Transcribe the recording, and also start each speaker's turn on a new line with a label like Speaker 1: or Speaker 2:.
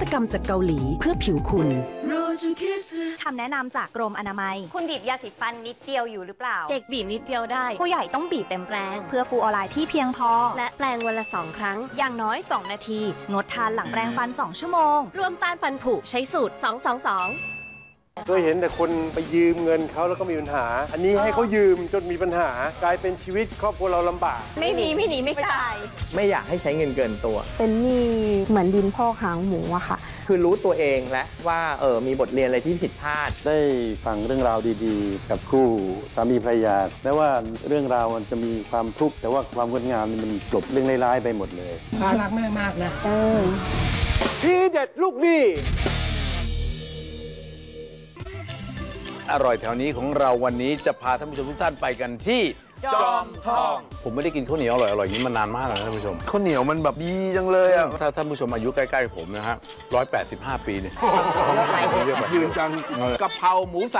Speaker 1: ตกรรมจากเกาหลีเพื่อผิวคุณ
Speaker 2: คำแนะนำจากกรมอนามัย
Speaker 3: คุณบีบยาสีฟันนิดเดียวอยู่หรือเปล่า
Speaker 2: เด็กบีบนิดเดียวได้ ผู้ใหญ่ต้องบีบเต็มแรง เพื่อฟูออไลน์ที่เพียงพอ
Speaker 3: และแปรงวันละ2 ครั้ง
Speaker 2: อย่างน้อย 2 นาที งดทานหลังแปรงฟัน 2 ชั่วโมง
Speaker 3: รวมต้านฟันผุใช้สูตร 222
Speaker 4: เคยเห็นแต่คนไปยืมเงินเขาแล้วก็มีปัญหา อันนี้ให้เขายืมจนมีปัญหากลายเป็นชีวิตครอบครัวเราลำบาก
Speaker 3: ไม่หนีไม่จ่าย
Speaker 5: ไม่อยากให้ใช้เงินเกินตัว
Speaker 6: เป็นหนี้เหมือนดินพอกหางหมูอะค่ะ
Speaker 5: คือรู้ตัวเองและว่ามีบทเรียนอะไรที่ผิดพลาด
Speaker 7: ได้ฟังเรื่องราวดีๆ กับคู่สามีภรรยาแม้ว่าเรื่องราวมันจะมีความทุกข์แต่ว่าความงดงามนี่มันกลบเรื่องร้ายๆไปหมดเลย
Speaker 1: รักแม่มากนะ
Speaker 4: ทีเด็ดลูกหนี้
Speaker 8: อร่อยแถวนี้ของเราวันนี้จะพาท่านผู้ชมทุกท่านไปกันที่จอมทอง ผมไม่ได้กินข้าวเหนียวอร่อยอย่างนี้มานานมากแล้วนะท่านผู้ชมข้าวเหนียวมันแบบดีจังเลยอ่ะถ้าท่านผู้ชมอายุใกล้ๆผมนะฮะ185 ปีเนี่ยยืนจังกะเพราหมูสับ